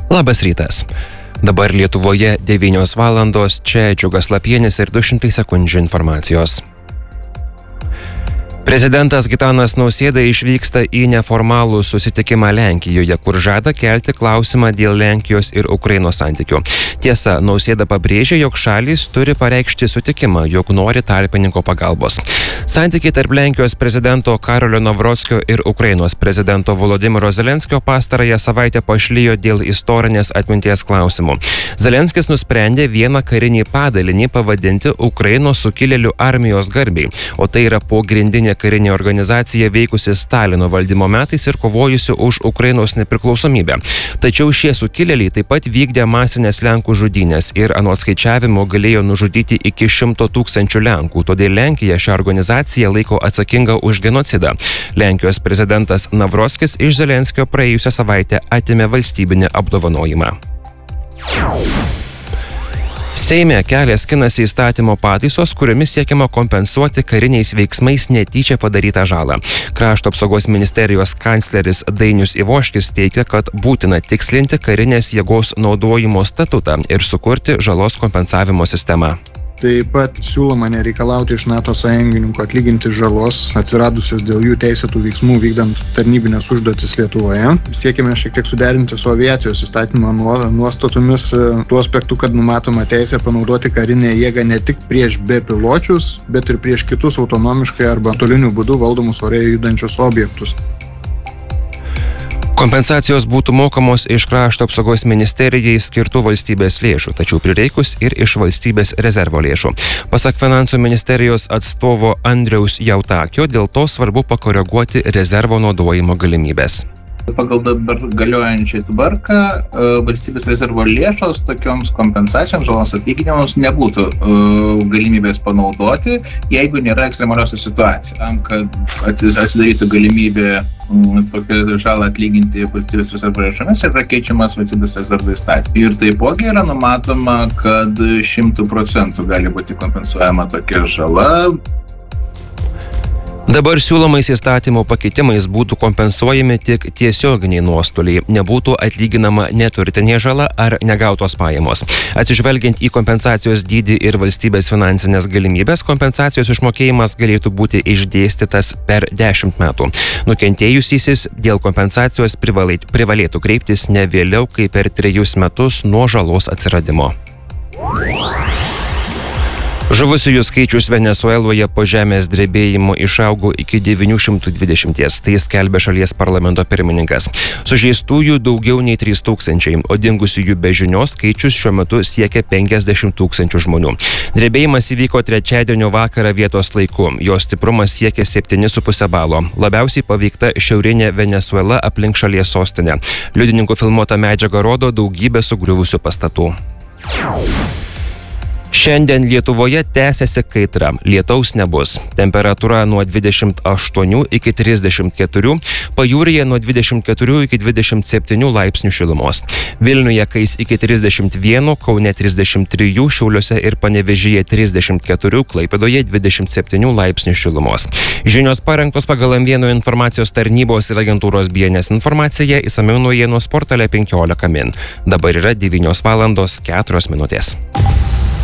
Labas rytas. Dabar Lietuvoje 9 valandos, čia Džiugas Lapienis ir 200 sekundžių informacijos. Prezidentas Gitanas Nausėda išvyksta į neformalų susitikimą Lenkijoje, kur žada kelti klausimą dėl Lenkijos ir Ukrainos santykių. Tiesa, Nausėda pabrėžė, jog šalys turi pareikšti sutikimą, jog nori tarpininko pagalbos. Santykiai tarp Lenkijos prezidento Karolio Nawrockio ir Ukrainos prezidento Volodymyro Zelenskio pastarąją savaitę pašlijo dėl istorinės atminties klausimų. Zelenskis nusprendė vieną karinį padalinį pavadinti Ukrainos sukilėlių armijos garbei, o tai yra pogrindinė karinė organizacija veikusi Stalino valdymo metais ir kovojusi už Ukrainos nepriklausomybę. Tačiau šie sukilėliai taip pat vykdė masinės Lenkų žudynės ir anot skaičiavimo galėjo nužudyti iki 100 000 Lenkų, todėl Lenkija šią organizaciją laiko atsakinga už genocidą. Lenkijos prezidentas Nawrockis iš Zelenskio praėjusią savaitę atėmė valstybinį apdovanojimą. Seime kelias skinasi įstatymo pataisos, kuriomis siekiama kompensuoti kariniais veiksmais netyčia padarytą žalą. Krašto apsaugos ministerijos kancleris Dainius Ivoškis teigia, kad būtina tikslinti karinės jėgos naudojimo statutą ir sukurti žalos kompensavimo sistemą. Taip pat siūloma nereikalauti iš NATO sąjungininkų atlyginti žalos atsiradusios dėl jų teisėtų veiksmų vykdant tarnybinės užduotis Lietuvoje. Siekime šiek tiek suderinti su aviacijos įstatymo nuostatomis tuo aspektu, kad numatoma teisė panaudoti karinę jėgą ne tik prieš bepiločius, bet ir prieš kitus autonomiškai arba nuotoliniu būdu valdomus ore judančius objektus. Kompensacijos būtų mokamos iš Krašto apsaugos ministerijai skirtų valstybės lėšų, tačiau prireikus ir iš valstybės rezervo lėšų. Pasak finansų ministerijos atstovo Andriaus Jautakio, dėl to svarbu pakoreguoti rezervo naudojimo galimybės. Pagal dabar galiojančią tvarką valstybės rezervo lėšos tokioms kompensacijoms, žalos atlyginimams nebūtų galimybės panaudoti, jeigu nėra ekstremaliosios situacijos. Tam, kad atsidarytų galimybė tokią žalą atlyginti valstybės rezervo lėšomis, yra keičiamas valstybės rezervo įstatymas. Ir taipogi yra numatoma, kad 100% gali būti kompensuojama tokia žala. Dabar siūlomais įstatymo pakeitimais būtų kompensuojami tik tiesioginiai nuostoliai, nebūtų atlyginama neturtinė žala ar negautos pajamos. Atsižvelgiant į kompensacijos dydį ir valstybės finansinės galimybės, kompensacijos išmokėjimas galėtų būti išdėstytas per 10 metų. Nukentėjusysis dėl kompensacijos privalėtų kreiptis ne vėliau kaip per 3 metus nuo žalos atsiradimo. Žuvusiųjų skaičius Venesueloje po žemės drebėjimo išaugo iki 920, tai skelbia šalies parlamento pirmininkas. Sužeistųjų daugiau nei 3000, o dingusiųjų be žinios skaičius šiuo metu siekia 50 000 žmonių. Drebėjimas įvyko trečiadienio vakarą vietos laiku, jo stiprumas siekia 7,5 balo. Labiausiai paveikta šiaurinė Venesuela aplink šalies sostinę. Liudininkų filmuota medžiaga rodo daugybę sugriuvusių pastatų. Šiandien Lietuvoje tęsiasi kaitra, lietaus nebus. Temperatūra nuo 28 iki 34, pajūryje nuo 24 iki 27 laipsnių šilumos. Vilniuje kais iki 31, Kaune 33, Šiauliuose ir Panevėžyje 34, Klaipėdoje 27 laipsnių šilumos. Žinios parengtos pagal M1 informacijos tarnybos ir agentūros BNS informaciją, išsamiau naujienos portale 15 min. Dabar yra 9 valandos 4 minutės.